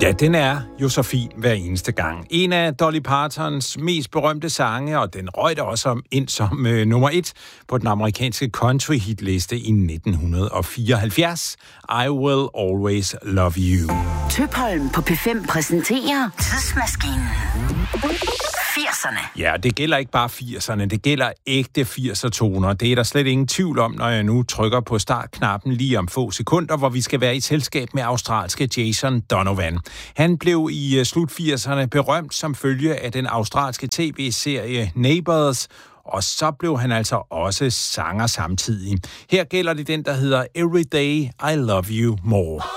Ja, den er jo så fin hver eneste gang. En af Dolly Partons mest berømte sange, og den røg da også ind som nummer 1 på den amerikanske country hitliste i 1974. I Will Always Love You. Tøpholm på P5 præsenterer Tidsmaskinen. 80'erne. Ja, det gælder ikke bare 80'erne, det gælder ægte 80'er-toner. Det er der slet ingen tvivl om, når jeg nu trykker på startknappen lige om få sekunder, hvor vi skal være i selskab med australske Jason Donovan. Han blev i slut 80'erne berømt som følge af den australske tv-serie Neighbours, og så blev han altså også sanger samtidig. Her gælder det den, der hedder Every Day I Love You More.